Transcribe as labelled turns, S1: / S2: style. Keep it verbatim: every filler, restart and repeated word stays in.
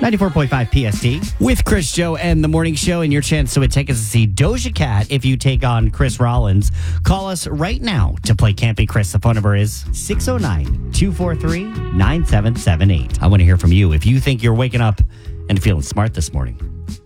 S1: ninety-four point five P S T with Chris, Joe, and the Morning Show, and your chance to win tickets to see Doja Cat if you take on Chris Rollins. Call us right now to play Campy Chris. The phone number is six oh nine, two four three, nine seven seven eight. I want to hear from you if you think you're waking up and feeling smart this morning.